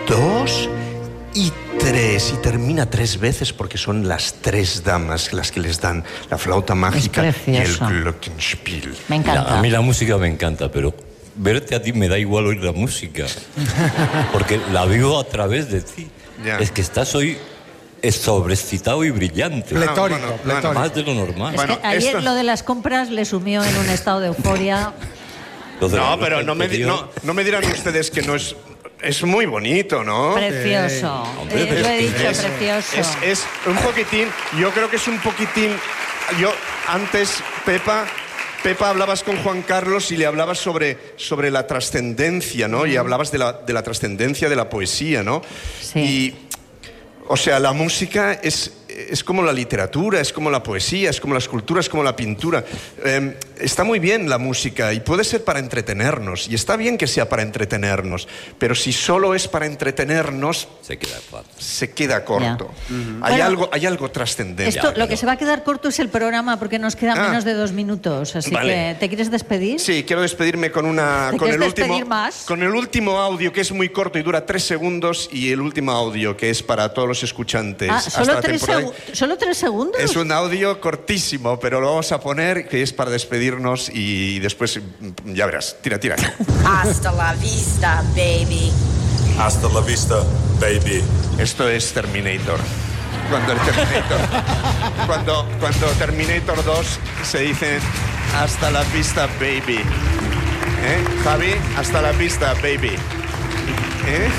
2 y 3. Y termina 3 veces porque son las 3 damas las que les dan la flauta mágica y el glockenspiel. Me encanta. A mí la música me encanta, pero verte a ti me da igual oír la música. Porque la vivo a través de ti. Ya. Es que estás hoy sobreexcitado y brillante. Pletórico, pletórico. Más de lo normal. Es que Bueno, ayer esto- lo de las compras le sumió en un estado de euforia. Lo de la No, ropa pero no me dirán ustedes que no es... Es muy bonito, ¿no? Precioso. Hombre, Lo he dicho, Es- precioso. Es un poquitín, yo creo que es un poquitín... Yo antes, Pepa, hablabas con Juan Carlos y le hablabas sobre la trascendencia, ¿no? Y hablabas de la trascendencia de la poesía, ¿no? Sí. Y, o sea, la música es como la literatura, es como la poesía, es como la escultura, es como la pintura. Está muy bien la música y puede ser para entretenernos, y está bien que sea para entretenernos, pero si solo es para entretenernos, Se queda fácil. se queda corto. Bueno, Hay algo trascendente. Esto, Ya, lo que se va a quedar corto es el programa porque nos quedan Ah. menos de 2 minutos. Así Vale. que, ¿te quieres despedir? Sí, quiero despedirme con ¿Te quieres despedir más? con el último audio, que es muy corto y dura 3 segundos, y el último audio que es para todos los escuchantes. Ah, hasta ¿solo la 3 temporada. segundos? Es un audio cortísimo, pero lo vamos a poner, que es para despedirnos, y después ya verás. Tira. Hasta la vista, baby. Hasta la vista, baby. Esto es Terminator. Cuando Terminator 2 se dice hasta la vista, baby. Javi, hasta la vista, baby.